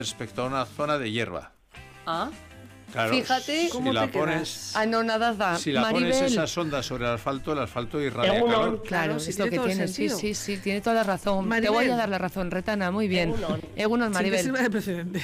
respecto a una zona de hierba. Claro, Fíjate cómo te pones. No, nada da. Si la Maribel. pones esa sonda sobre el asfalto irradia calor. Claro, es lo que tiene. Sí, tiene toda la razón. Maribel. Te voy a dar la razón, Retana, muy bien. Egunon, Maribel. Sin que sirva de precedente.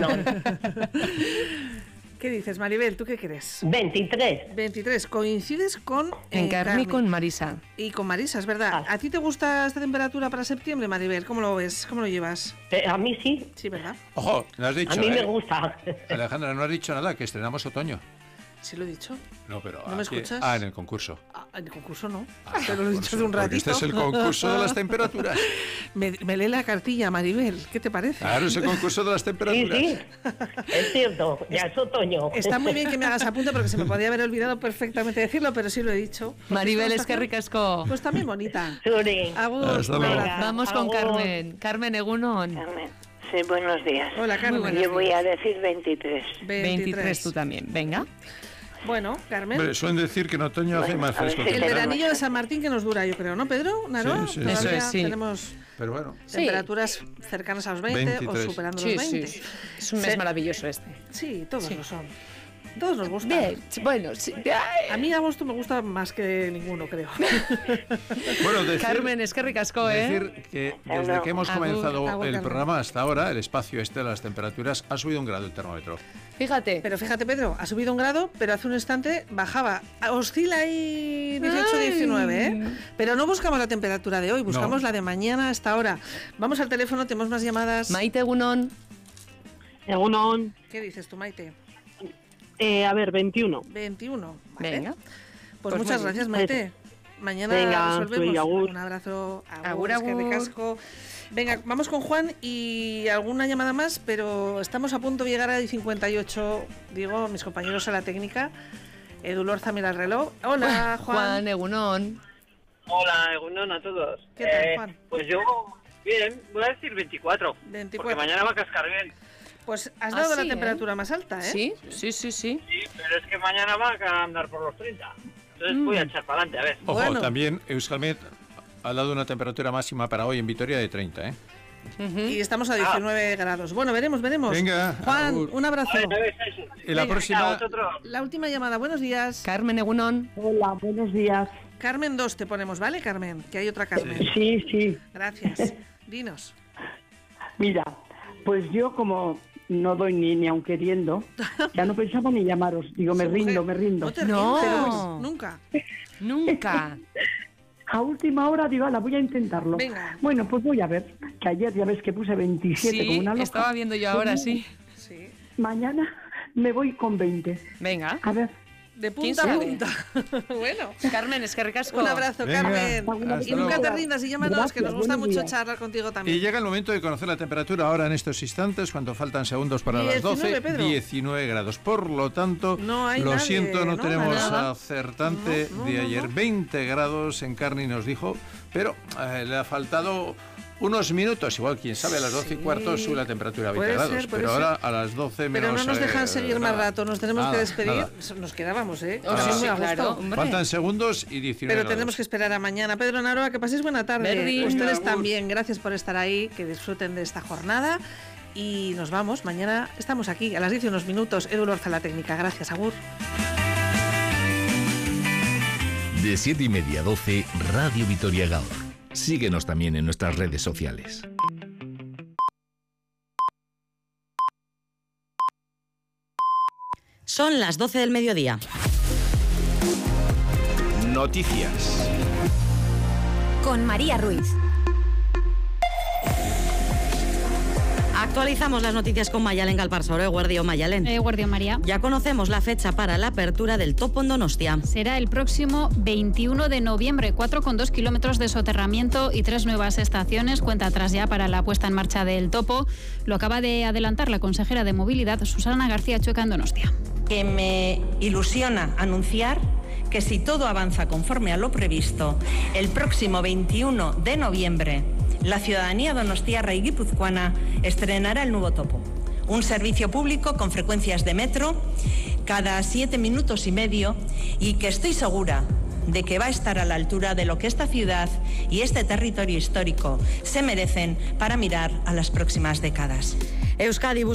¿Qué dices, Maribel? ¿Tú qué crees? 23. Coincides con... Encarni y con Marisa. Y con Marisa, es verdad. ¿A ti te gusta esta temperatura para septiembre, Maribel? ¿Cómo lo ves? ¿Cómo lo llevas? A mí sí. Sí, ¿verdad? Ojo, no has dicho... A mí me gusta. Alejandra, no has dicho nada, que estrenamos otoño. Sí lo he dicho. No, pero... ¿No me escuchas? En el concurso. En el concurso no. Pero lo he dicho hace un ratito. Este es el concurso de las temperaturas. Me lee la cartilla, Maribel. ¿Qué te parece? Claro, es el concurso de las temperaturas. Sí, es cierto. Ya es otoño. Está muy bien que me hagas apunte porque se me podía haber olvidado perfectamente decirlo, pero sí lo he dicho. Maribel, es que ricasco. Pues también bonita. Agur. Vamos con Carmen. Carmen, Egunon. Carmen. Sí, buenos días. Hola, Carmen. Yo voy a decir 23. 23 tú también. Venga. Bueno, Carmen. Hombre, suelen decir que en otoño hace más fresco. El veranillo de San Martín que nos dura, yo creo, ¿no, Pedro? ¿Naro? Sí. Todavía sí. tenemos temperaturas cercanas a los 20 23. o superando los 20. Sí. Es un mes maravilloso este. Sí, todos lo son. Todos nos gusta. Bien, bueno, sí. A mí agosto me gusta más que ninguno, creo. Bueno, Carmen, es que ricasco, ¿eh? Decir que desde que hemos comenzado el programa hasta ahora, el espacio de las temperaturas ha subido 1 grado el termómetro. Fíjate. Pero fíjate, Pedro, ha subido 1 grado, pero hace un instante bajaba. Oscila ahí 18, 19, ¿eh? Pero no buscamos la temperatura de hoy, buscamos la de mañana hasta ahora. Vamos al teléfono, tenemos más llamadas. Maite, Egunon. Egunon. ¿Qué dices tú, Maite? A ver, 21. 21. Vale. Venga. Pues muchas gracias, Maite. Mañana resolvemos. Un abrazo. Agur. Que ricasco. Venga, vamos con Juan y alguna llamada más, pero estamos a punto de llegar a 58, digo, mis compañeros a la técnica. Edu Lorza mira el reloj. Hola, Juan. Juan, Egunon. Hola, Egunon a todos. ¿Qué tal, Juan? Pues yo, bien, voy a decir 24. 24. Porque mañana va a cascar bien. Pues has dado la sí, temperatura más alta, ¿eh? Sí. Sí, pero es que mañana va a andar por los 30. Entonces voy a echar para adelante, a ver. Ojo, también Euskalmet ha dado una temperatura máxima para hoy en Vitoria de 30, ¿eh? Y estamos a 19 grados. Bueno, veremos. Venga, Juan, un abrazo. Y la próxima... La última llamada, buenos días. Carmen, Egunon. Hola, buenos días. Carmen 2 te ponemos, ¿vale, Carmen? Que hay otra Carmen. Sí. Gracias. Dinos. Mira, pues yo como no doy ni aun queriendo, ya no pensaba ni llamaros. Digo, me rindo. No te No. rindas, Nunca. A última hora digo, la voy a intentarlo. Venga. Bueno, pues voy a ver, que ayer ya ves que puse 27 como una loca. Estaba viendo yo ahora, sí. Mañana me voy con 20. Venga. A ver. De punta a punta. Bueno. Carmen, es que ricasco. Un abrazo, Venga, Carmen. Y nunca te rindas y llámanos, que nos gusta mucho charlar contigo también. Y llega el momento de conocer la temperatura ahora en estos instantes, cuando faltan segundos para 19, las 12, Pedro. 19 grados. Por lo tanto, No hay lo nadie, siento, no tenemos nada. acertante No, de ayer. 20 grados en Carni nos dijo, pero le ha faltado unos minutos, igual quién sabe, a las 12 y cuarto sube la temperatura a 20 grados, pero ahora a las 12 menos... Pero no nos dejan seguir más rato, nos tenemos que despedir. Nada. Nos quedábamos, ¿eh? Sí, claro. Faltan segundos y 19 Pero grados. tenemos que esperar a mañana. Pedro Naroa, que paséis buena tarde. Verdi. Ustedes Venga, también, gracias por estar ahí, que disfruten de esta jornada. Y nos vamos, mañana estamos aquí, a las 10 y unos minutos. Edu Lorza, la técnica. Gracias, Agur. De 7:30 a 12, Radio Vitoria Gaur. Síguenos también en nuestras redes sociales. Son las 12 del mediodía. Noticias. Con María Ruiz. Actualizamos las noticias con Mayalen Galparsoro, Eguerdio Mayalen. Eguerdio María. Ya conocemos la fecha para la apertura del topo en Donostia. Será el próximo 21 de noviembre, 4,2 kilómetros de soterramiento y 3 nuevas estaciones. Cuenta atrás ya para la puesta en marcha del topo. Lo acaba de adelantar la consejera de Movilidad, Susana García Chueca, en Donostia. Que me ilusiona anunciar que si todo avanza conforme a lo previsto, el próximo 21 de noviembre la ciudadanía donostiarra y guipuzcoana estrenará el nuevo topo. Un servicio público con frecuencias de metro cada 7 minutos y medio y que estoy segura de que va a estar a la altura de lo que esta ciudad y este territorio histórico se merecen para mirar a las próximas décadas. Euskadi